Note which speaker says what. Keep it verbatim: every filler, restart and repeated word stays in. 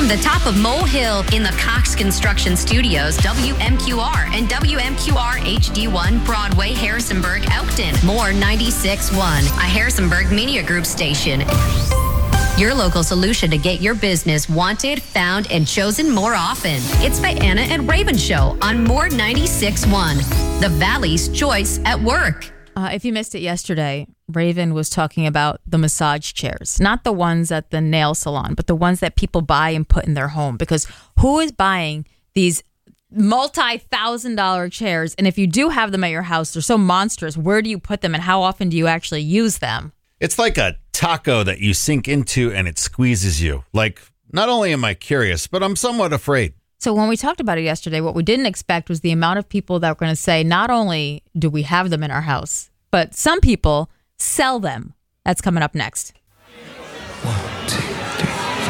Speaker 1: From the top of Mole Hill in the Cox Construction Studios, W M Q R and W M Q R H D one, Broadway, Harrisonburg, Elkton. More ninety-six point one, a Harrisonburg Media Group station. Your local solution to get your business wanted, found, and chosen more often. It's the Anna and Raven Show on More ninety-six point one, the Valley's choice at work.
Speaker 2: Uh, if you missed it yesterday, Raven was talking about the massage chairs, not the ones at the nail salon, but the ones that people buy and put in their home. Because who is buying these multi-thousand dollar chairs? And if you do have them at your house, they're so monstrous. Where do you put them and how often do you actually use them?
Speaker 3: It's like a taco that you sink into and it squeezes you. Like, not only am I curious, but I'm somewhat afraid.
Speaker 2: So when we talked about it yesterday, what we didn't expect was the amount of people that were going to say, not only do we have them in our house, but some people sell them. That's coming up next.